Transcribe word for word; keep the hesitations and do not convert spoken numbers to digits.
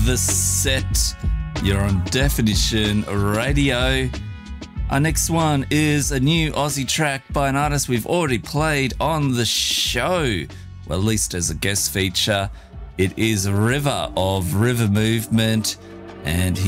The Set. You're on Definition Radio. Our next one is a new Aussie track by an artist we've already played on the show, well, at least as a guest feature. It is River of River Movement, and he